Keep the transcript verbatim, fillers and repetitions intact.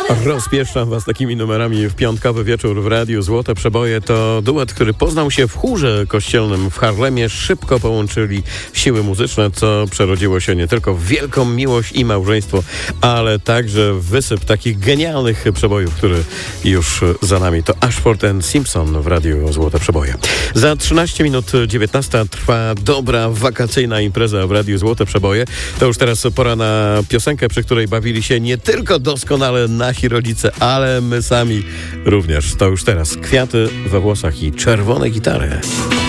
Rozpieszczam was takimi numerami w piątkowy wieczór w Radiu Złote Przeboje. To duet, który poznał się w chórze kościelnym w Harlemie. Szybko połączyli siły muzyczne, co przerodziło się nie tylko w wielką miłość i małżeństwo, ale także w wysyp takich genialnych przebojów, który już za nami. To Ashford and Simpson w Radiu Złote Przeboje. Za trzynaście minut dziewiętnasta trwa dobra wakacyjna impreza w Radiu Złote Przeboje. To już teraz pora na piosenkę, przy której bawili się nie tylko doskonale nasi rodzice, ale my sami również. To już teraz Kwiaty we włosach i czerwone gitary.